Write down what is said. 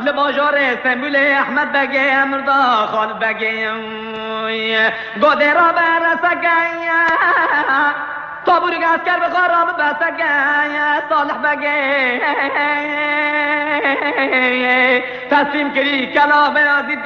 لباجور سنبول احمد بگه امردا خان بگه گوده را برسگه تابوری اسکر به خرام بسگه صالح بگه تصمیم کری کلام عزیز